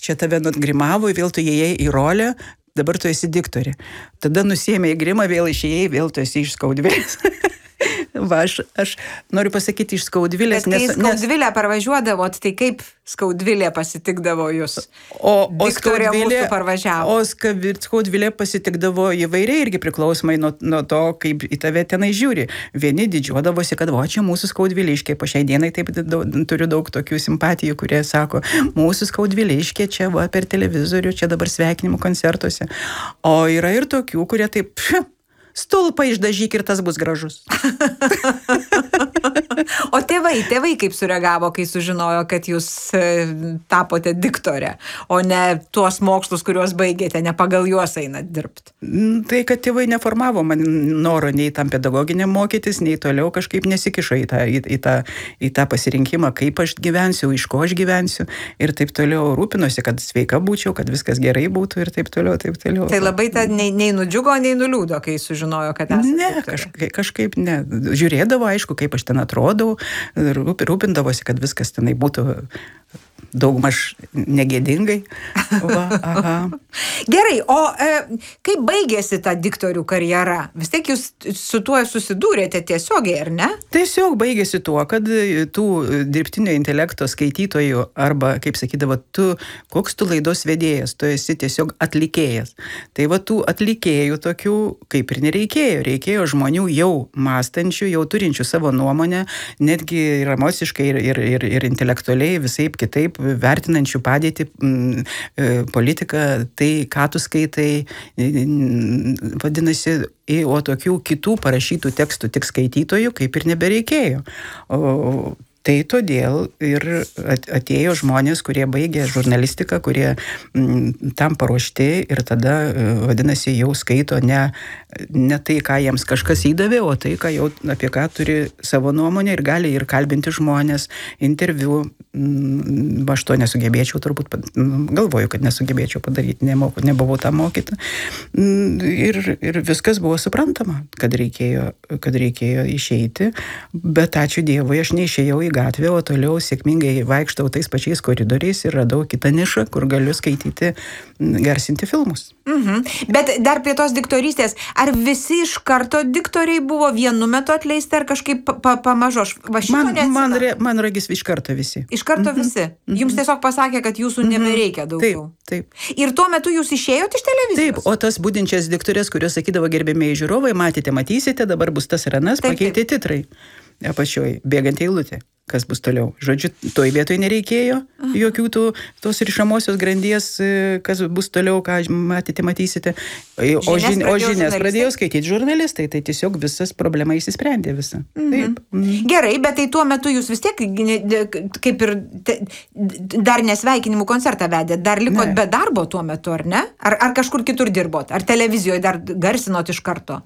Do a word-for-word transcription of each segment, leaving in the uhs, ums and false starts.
čia tave nugrimavo, vėl tu įėjai į rolę, dabar tu esi diktorė. Tada nusiėmė į grimą, vėl išėjai, vėl tu esi iš Skaudvilės. Va, aš, aš noriu pasakyti iš Skaudvilės. Bet kai nes, Skaudvilę nes... parvažiuodavot, tai kaip Skaudvilė pasitikdavo jūs? O, o Viktorija mūsų parvažiavo. O Skaudvilė pasitikdavo įvairiai irgi priklausomai nuo, nuo to, kaip į tave tenai žiūri. Vieni didžiuodavosi, kad va, čia mūsų Skaudviliškė. Po šiai dienai taip daug, turiu daug tokių simpatijų, kurie sako, mūsų Skaudviliškė čia va, per televizorių, čia dabar sveikinimų koncertuose. O yra ir tokių, kurie taip... Stulpą išdažyk ir tas bus gražus. O tėvai, tėvai kaip sureagavo, kai sužinojo, kad jūs tapote diktorė, o ne tuos mokslus, kuriuos baigėte, ne pagal juos einat dirbti? Tai, kad tėvai neformavo man noro nei tam pedagoginiam mokytis, nei toliau kažkaip nesikišo į tą, į, į tą, į tą pasirinkimą, kaip aš gyvensiu, iš ko aš gyvensiu ir taip toliau rūpinosi, kad sveika būčiau, kad viskas gerai būtų ir taip toliau, taip toliau. Tai labai ta, nei, nei nudžiugo, nei nuliūdo, kai sužinojo, kad esate ne, kažkaip, kažkaip ne. Žiūrėdavo, aišku, kaip aš ten atrodau, rūp, rūpindavosi, kad viskas tenai būtų daugmaž negėdingai. Va, aha. Gerai, o e, kaip baigėsi ta diktorių karjera? Vis tiek jūs su tuo susidūrėte tiesiogiai, ar ne? Tiesiog baigėsi tuo, kad tų dirbtinio intelekto skaitytojų arba, kaip sakydavo, tu, koks tu laidos vedėjas, tu esi tiesiog atlikėjas. Tai va tų atlikėjų tokių kaip ir nereikėjo. Reikėjo žmonių jau mąstančių, jau turinčių savo nuomonę, netgi ir emociškai, ir, ir, ir, ir intelektualiai, visaip kitaip vertinančių padėtį m, politiką, tai, ką tu skaitai, vadinasi, o tokių kitų parašytų tekstų tik skaitytojų kaip ir nebereikėjo. O, tai todėl ir atėjo žmonės, kurie baigė žurnalistiką, kurie m, tam paruošti ir tada, vadinasi, jau skaito ne, ne tai, ką jiems kažkas įdavė, o tai, ką jau, apie ką turi savo nuomonę ir gali ir kalbinti žmonės, interviu. M, aš to nesugebėčiau, turbūt galvoju, kad nesugebėčiau padaryti, nemoku, nebuvau tam mokyta. Ir, ir viskas buvo suprantama, kad reikėjo, kad reikėjo išeiti, bet ačiū Dievui, aš neišėjau į gatvę, o toliau sėkmingai vaikštau tais pačiais koridoriais ir radau kitą nišą, kur galiu skaityti, garsinti filmus. Mhm. Bet dar prie tos diktorystės, ar visi iš karto diktoriai buvo vienu metu atleisti, ar kažkaip pa, pamažu? Pa, man, man, re, man ragis iš karto visi. Iš karto mhm. visi? Mhm. Jums tiesiog pasakė, kad jūsų mhm. nebereikia daugiau. Taip, taip. Ir tuo metu jūs išėjote iš televizijos? Taip, o tas budinčias diktorės, kurios sakydavo gerbėmėjai žiūrovai, matėte, matysite, dabar bus tas ir anas, pakeitė titrai. Apačioj, bėgant eilutė. Kas bus toliau. Žodžiu, toj vietoj nereikėjo jokių tų, tos rišamosios grandies, kas bus toliau, ką matėte, matysite. O, žin, o žinias pradėjau skaityti žurnalistai, tai tiesiog visas problema įsisprendė visą. Mhm. Taip. Mhm. Gerai, bet tai tuo metu jūs vis tiek kaip ir te, dar nesveikinimų koncertą vedėt, dar likot ne. Be darbo tuo metu, ar ne? Ar, ar kažkur kitur dirbot? Ar televizijoje dar garsinot iš karto?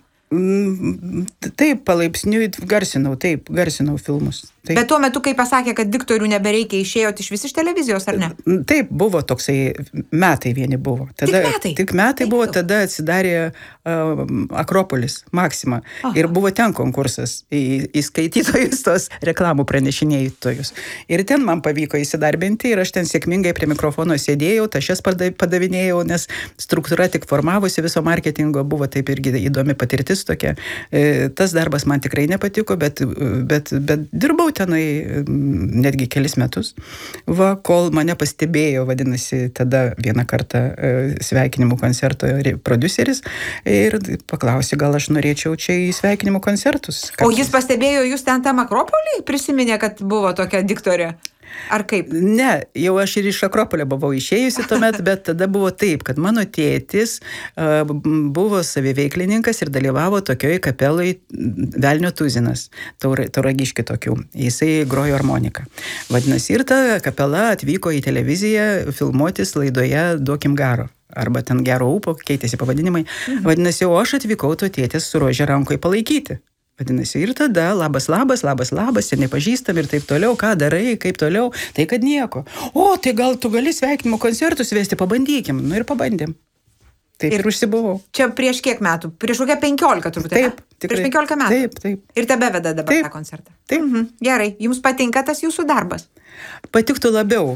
Taip, palaipsniui garsinau, taip, garsinau filmus. Taip. Bet tuo metu, kai pasakė, kad diktorių nebereikia, išėjot iš vis iš televizijos, ar ne? Taip, buvo toksai, metai vieni buvo. Tada, tik metai? Tik metai taip, buvo, tada atsidarė uh, Akropolis, Maxima. Aha. Ir buvo ten konkursas į, į skaitytojus, tos reklamų pranešinėjtojus. Ir ten man pavyko įsidarbinti ir aš ten sėkmingai prie mikrofono sėdėjau, tašes padavinėjau, nes struktūra tik formavosi, viso marketingo buvo taip irgi įdomi patirtis tokia. E, tas darbas man tikrai nepatiko, bet, bet, bet dirbau tenai netgi kelis metus. Va, kol mane pastebėjo, vadinasi, tada vieną kartą e, sveikinimų koncerto prodiuseris ir paklausė, gal aš norėčiau čia į sveikinimų koncertus. O jis pastebėjo jūs ten tam Akropolį? Prisiminė, kad buvo tokia diktorė? Ar kaip? Ne, jau aš ir iš Akropolio buvau išėjusi tuomet, bet tada buvo taip, kad mano tėtis uh, buvo saviveiklininkas ir dalyvavo tokioj kapeloj Velnio tuzinas, taur, tauragiški tokių. Jisai grojo harmoniką. Vadinasi, ir ta kapela atvyko į televiziją filmuotis laidoje Duokim garo. Arba ten Gero upo, keitėsi pavadinimai. Mhm. Vadinasi, o aš atvykau to tėtis su rože rankoje palaikyti. Vadinasi, ir tada labas, labas, labas, labas, ir nepažįstam ir taip toliau, ką darai, kaip toliau, tai kad nieko. O, tai gal tu gali sveikinimo koncertus vesti, pabandykim. Nu ir pabandėm. Taip ir, ir užsibuvau. Čia prieš kiek metų? Prieš kokią penkiolika turbūt. Taip, tikrai. Prieš penkiolika metų? Taip, taip. Ir tebeveda dabar taip, tą koncertą? Taip. Mhm. Gerai, jums patinka tas jūsų darbas? Patiktų labiau,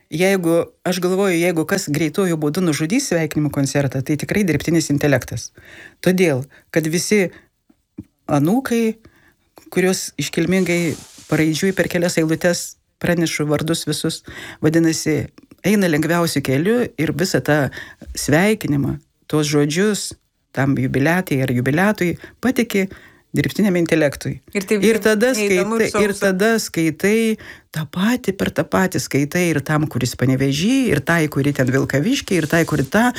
jeigu, aš galvoju, jeigu kas greituoju būdu nužudys sveikinimų koncertą, tai tikrai dirbtinis intelektas. Todėl, kad visi anūkai, kurios iškilmingai paraidžiui per kelias eilutes pranešu vardus visus, vadinasi, eina lengviausiu keliu ir visą tą sveikinimą, tuos žodžius, tam jubiliatui ar jubiliatui patiki dirbtiniam intelektui. Ir, taip, ir, tada skaitai, ir, ir tada skaitai tą patį per tą patį skaitai ir tam, kuris Panevėžy, ir tai, kuri ten Vilkaviškį, ir tai, kuri tą.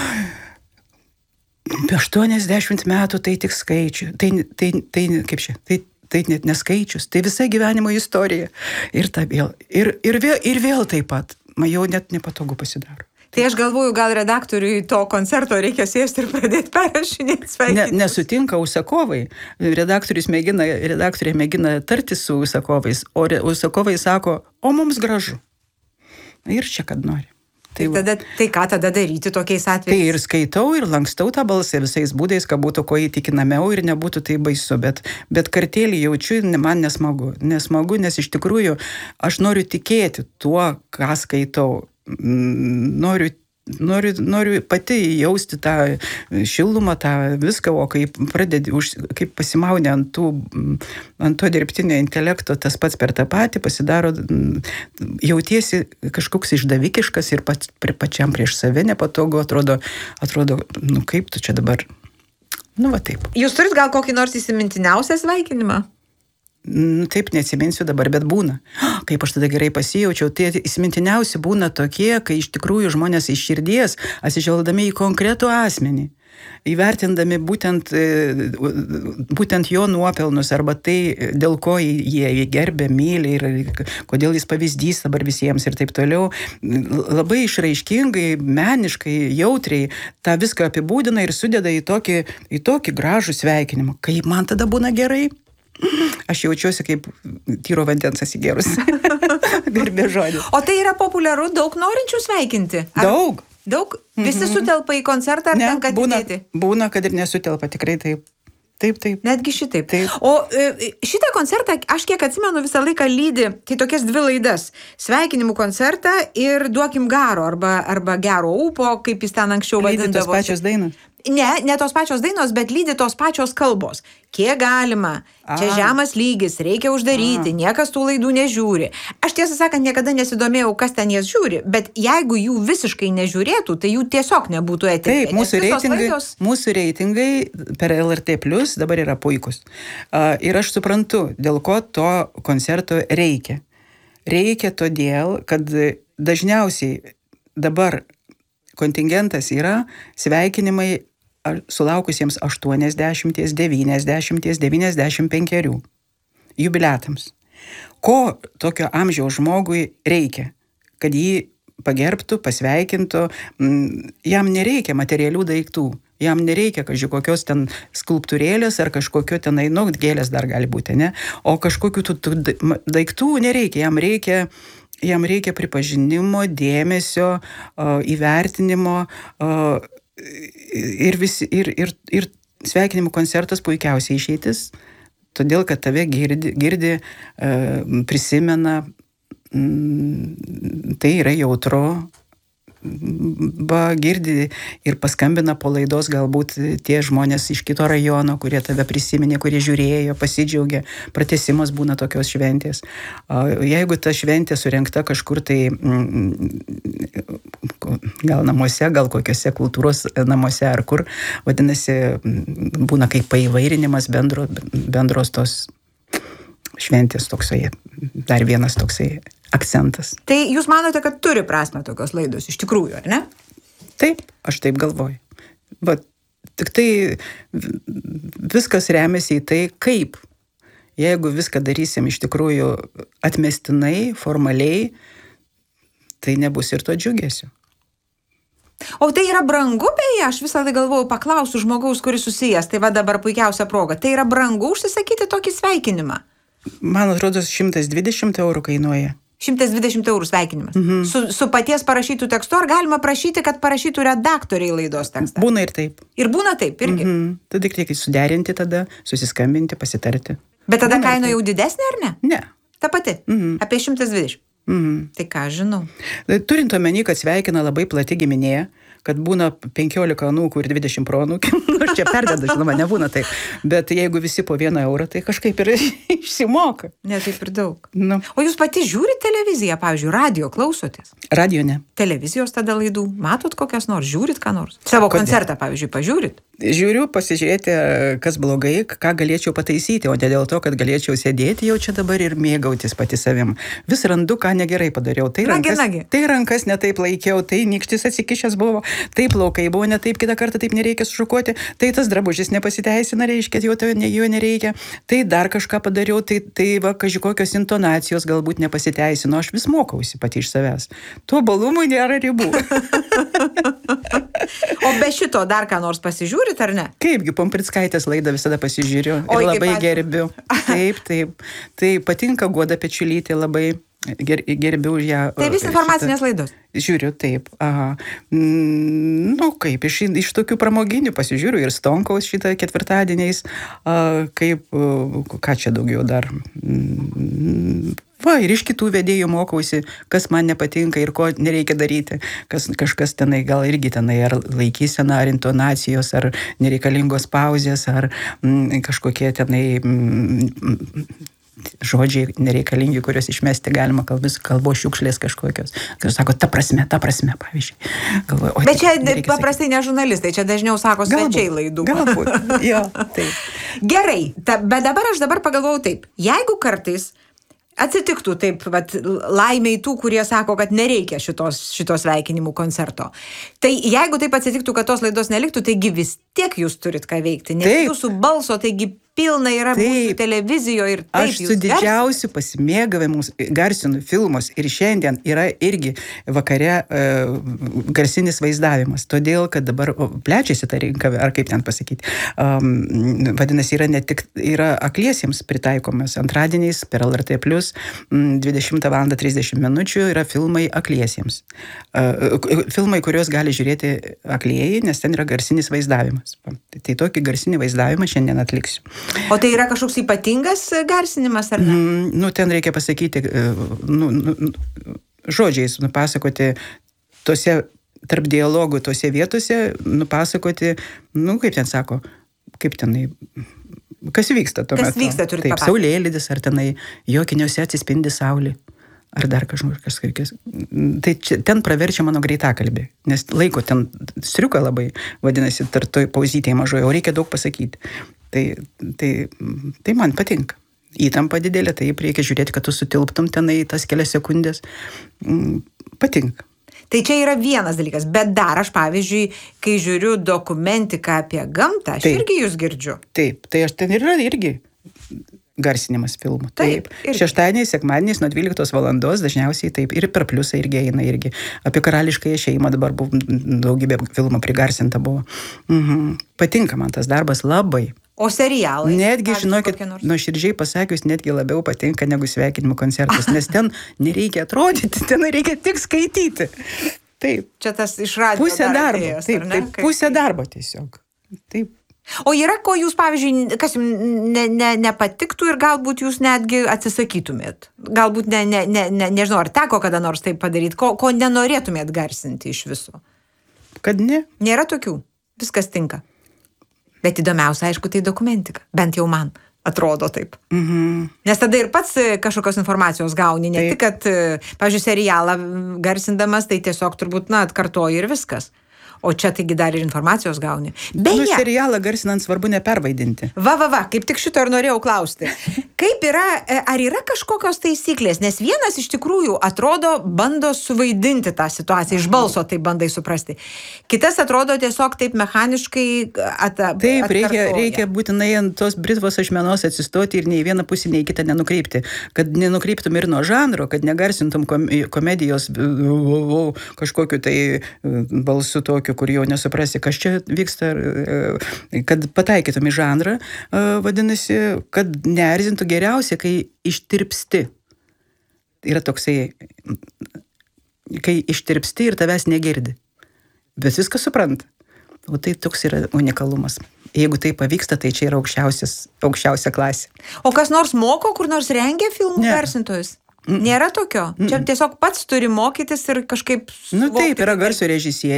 aštuoniasdešimt metų tai tik skaičių. Tai, tai, tai, kaip čia, tai, tai net neskaičius. Tai visa gyvenimo istorija. Ir, vėl, ir, ir, vėl, ir vėl taip pat. Man jau net nepatogu pasidaro. Tai aš galvoju, gal redaktoriui to koncerto reikia sėsti ir pradėti perrašinėti sveikinimus. Ne, nesutinka užsakovai. Redaktorius mėgina, redaktorė mėgina tartis su užsakovais, o užsakovai sako, o mums gražu. Ir čia kad nori. Tai, tada, tai ką tada daryti tokiais atvejais? Tai ir skaitau, ir lankstau tą balsą visais būdais, kad būtų kuo įtikinamiau ir nebūtų tai baisu. Bet, bet kartėlį jaučiu, man nesmagu. Nesmagu, nes iš tikrųjų aš noriu tikėti tuo, ką skaitau. Noriu, noriu, noriu pati jausti tą šilumą, tą viską, o kaip pradedi, už, kaip pasimauni ant, tų, ant to dirbtinio intelekto, tas pats per tą patį pasidaro, jautiesi kažkoks išdavikiškas ir pats pačiam prieš save nepatogu, atrodo, atrodo, nu kaip tu čia dabar, nu va taip. Jūs turit gal kokį nors įsimintiniausią sveikinimą? Taip, neatsiminsiu dabar, bet būna. Kaip aš tada gerai pasijaučiau, tai įsimintiniausi būna tokie, kai iš tikrųjų žmonės iš širdies, atsižvelgdami į konkretų asmenį, įvertindami būtent, būtent jo nuopelnus arba tai, dėl ko jie gerbė, myli ir kodėl jis pavyzdys dabar visiems ir taip toliau, labai išraiškingai, meniškai, jautriai tą viską apibūdina ir sudeda į tokį, į tokį gražų sveikinimą. Kaip man tada būna gerai? Aš jaučiuosi kaip tyro vandens atsigėrus. Garbė žodį. O tai yra populiaru, daug norinčių sveikinti? Ar Daug. Daug? Visi mm-hmm. sutelpa į koncertą ar ne, tenka būna, atidėti? Būna, kad ir nesutelpa, tikrai taip. Taip, taip. Netgi šitaip. Taip. O šitą koncertą, aš kiek atsimenu, visą laiką lydi, tai tokias dvi laidas. Sveikinimų koncertą ir duokim garo, arba, arba gero ūpo, kaip jis ten anksčiau vadindavo. Lydi tos pačios dainos? Ne, ne tos pačios dainos, bet lydi tos pačios kalbos. Kiek galima, čia A. žemas lygis, reikia uždaryti, A. niekas tų laidų nežiūri. Aš tiesą sakant, niekada nesidomėjau, kas ten jas žiūri, bet jeigu jų visiškai nežiūrėtų, tai jų tiesiog nebūtų eteryje. Taip, mūsų reitingai, laidos... mūsų reitingai per L R T plus dabar yra puikus. Uh, ir aš suprantu, dėl ko to koncerto reikia. Reikia todėl, kad dažniausiai dabar kontingentas yra sveikinimai sulaukusiems aštuoniasdešimt, devyniasdešimt, devyniasdešimt penkerių jubiliatams. Ko tokio amžiaus žmogui reikia? Kad jį pagerbtų, pasveikintų, jam nereikia materialių daiktų, jam nereikia kažkokios ten skulptūrėlės ar kažkokio tenai, nu, gėlės dar gali būti, ne? O kažkokių tų, tų daiktų nereikia, jam reikia jam reikia pripažinimo, dėmesio, įvertinimo ir, visi, ir, ir, ir sveikinimų koncertas puikiausiai išeitis, todėl, kad tave girdi, girdi prisimena, tai yra jautru, va, girdi ir paskambina po laidos galbūt tie žmonės iš kito rajono, kurie tave prisiminė, kurie žiūrėjo, pasidžiaugė. Pratęsimas būna tokios šventės. Jeigu ta šventė surengta kažkur tai gal namuose, gal kokiuose kultūros namuose ar kur, vadinasi, būna kaip paįvairinimas bendro, bendros tos šventės toksai, dar vienas toksai akcentas. Tai jūs manote, kad turi prasmę tokios laidos, iš tikrųjų, ar ne? Taip, aš taip galvoju. Va, tik tai viskas remiasi į tai, kaip. Jeigu viską darysim iš tikrųjų atmestinai, formaliai, tai nebus ir to džiugesio. O tai yra brangu, beje, aš visą tai galvoju, paklausiu žmogaus, kuris susijęs, tai va dabar puikiausia proga. Tai yra brangu užsisakyti tokį sveikinimą? Man atrodo, šimtas dvidešimt eurų kainuoja. šimtas dvidešimt eurų sveikinimas. Mhm. Su, su paties parašytų tekstu, ar galima prašyti, kad parašytų redaktoriai laidos tekstą? Būna ir taip. Ir būna taip, irgi? Mhm. Tada reikia suderinti, tada susiskambinti, pasitarti. Bet tada būna kaina jau didesnė, ar ne? Ne. Ta pati? Mhm. Apie šimtas dvidešimt. Mm. Tai ką, žinau. Turint omeny, kad sveikina labai plati giminė, kad būna penkiolika anūkų ir dvidešimt proanūkių. Aš čia perdedu, žinoma, nebūna taip. Bet jeigu visi po vieną eurą, tai kažkaip ir išsimoka. Ne, taip ir daug. Nu. O jūs pati žiūrit televiziją, pavyzdžiui, radio klausotės? Radio ne. Televizijos tada laidų? Matot kokias nors? Žiūrit ką nors? Savo Kodėl? Koncertą, pavyzdžiui, pažiūrit? Žiūriu, pasižiūrėti, kas blogai, ką galėčiau pataisyti, o ne dėl to, kad galėčiau sėdėti jau čia dabar ir mėgautis pati savim. Vis randu, ką negerai padariau. Tai rankas, nagi, nagi. Tai rankas netaip laikiau, tai nykštis atsikišęs buvo, tai plaukai buvo ne taip, kitą kartą taip nereikia sušukuoti, tai tas drabužis nepasiteisina, reiškia, jo, jo nereikia, tai dar kažką padariau, tai, tai va, kažkokios intonacijos galbūt nepasiteisino, aš vis mokausi pati iš savęs. Tuo balumui nėra ribų. O be šito dar ką nors pasižiūrit, ar ne? Kaipgi, Pumprickaitės laidą visada pasižiūriu ir Oi, labai kaip gerbiu. Taip, taip. Tai patinka Guoda Pečiulytė, labai ger, gerbiu ją. Tai vis informacinės šitą. laidos? Žiūriu, taip. Aha. Mm, nu, kaip, iš, iš tokių pramoginių pasižiūriu ir Stonkaus šitą ketvirtadieniais, a, kaip, ką čia daugiau dar. Mm, Va, ir iš kitų vedėjų mokausi, kas man nepatinka ir ko nereikia daryti. Kas, kažkas tenai gal irgi tenai ar laikysena, ar intonacijos, ar nereikalingos pauzės, ar mm, kažkokie tenai mm, žodžiai nereikalingi, kuriuos išmesti galima, kalbos, kalbos šiukšlės kažkokios. Kas sako, ta prasme, ta prasme, pavyzdžiui. Galvoju, o, Bet čia paprastai sakyti. Ne žurnalistai, čia dažniau sako svečiai laidų. Galbūt, jo, taip. Gerai, ta, bet dabar aš dabar pagalvojau taip, jeigu kartais atsitiktų taip, vat, laimiai tų, kurie sako, kad nereikia šitos, šitos sveikinimų koncerto. Tai jeigu taip atsitiktų, kad tos laidos neliktų, taigi vis tiek jūs turit ką veikti. Nes taip. Jūsų balso, taigi pilna yra taip. Mūsų televizijoje ir taip. Aš su didžiausiu pasimėgavimu garsinu filmus ir šiandien yra irgi vakare e, garsinis vaizdavimas. Todėl, kad dabar o, plečiasi ta rinka, ar kaip ten pasakyti. Um, vadinasi, yra ne tik yra akliesiems pritaikomas. Antradieniais per L R T plus dvidešimtą valandą trisdešimt minučių yra filmai akliesiems. Uh, filmai, kuriuos gali žiūrėti aklieji, nes ten yra garsinis vaizdavimas. Tai, tai tokį garsinį vaizdavimą šiandien atliksiu. O tai yra kažkoks ypatingas garsinimas, ar ne? Mm, nu, ten reikia pasakyti, nu, nu, žodžiais nupasakoti tose, tarp dialogų tose vietose, nupasakoti, nu, kaip ten sako, kaip tenai, kas vyksta tuo metu. Kas vyksta, turit Taip, papasakoti. saulėlydis, ar tenai jokiniuose atsispindi saulė. Ar dar kažkas kažkas. Tai čia, ten praverčia mano greitakalbį, nes laiko ten striuka labai, vadinasi, tartoj pauzytėje mažoje, o reikia daug pasakyti. Tai, tai, tai man patinka. Įtampa didelė, taip reikia žiūrėti, kad tu sutilptum tenai tas kelias sekundės. Patinka. Tai čia yra vienas dalykas, bet dar aš, pavyzdžiui, kai žiūriu dokumentiką apie gamtą, aš taip. irgi jūs girdžiu. Taip, tai aš ten yra irgi garsinimas filmų. Taip, taip. Šeštadieniais, sekmadieniais nuo dvyliktos valandos dažniausiai taip. Ir per pliusą irgi eina irgi. Apie karališkąją šeimą dabar buvo, daugybė filmų prigarsinta buvo. Mhm. Patinka man tas darbas labai. O serialai? Netgi, žinokit, nuoširdžiai pasakius, netgi labiau patinka negu sveikinimų koncertas, nes ten nereikia atrodyti, ten reikia tik skaityti. Taip. Čia tas iš radijo pusė darbo. Atėjęs, taip, taip, Kaip... pusė darbo tiesiog. Taip. O yra, ko jūs, pavyzdžiui, kas jums ne, ne, nepatiktų ir galbūt jūs netgi atsisakytumėt? Galbūt, ne, ne, ne, ne, nežinau, ar teko kada nors taip padaryti, ko, ko nenorėtumėt garsinti iš viso? Kad ne. Nėra tokių. Viskas tinka. Bet įdomiausia, aišku, tai dokumentika. Bent jau man atrodo taip. Mhm. Nes tada ir pats kažkokios informacijos gauni. Ne taip. Tik, kad, pavyzdžiui, serialą garsindamas, tai tiesiog turbūt, na, atkartoji ir viskas. O čia taigi dar ir informacijos gauni. Beje, nu, serialą garsinant svarbu nepervaidinti. Va, va, va, kaip tik šito ir norėjau klausti. Kaip yra, ar yra kažkokios taisyklės? Nes vienas iš tikrųjų atrodo bando suvaidinti tą situaciją, iš balso taip bandai suprasti. Kitas atrodo tiesiog taip mechaniškai at, taip, reikia, reikia būtinai ant tos britvos ašmenos atsistoti ir nei vieną pusę, nei kitą nenukreipti. Kad nenukreiptum ir nuo žanro, kad negarsintum komedijos kažkokiu tai balsu tokiu, kur jau nesuprasi, kas čia vyksta, kad pataikytum į žanrą, vadinasi, kad neerzintų geriausia, kai ištirpsti. Yra toksai, kai ištirpsti ir tavęs negirdi. Bet viską supranta. O tai toks yra unikalumas. Jeigu tai pavyksta, tai čia yra aukščiausia klasė. O kas nors moko, kur nors rengia filmų garsintojus? Nėra tokio? Čia tiesiog pats turi mokytis ir kažkaip... Nu taip, yra garso režisieriai.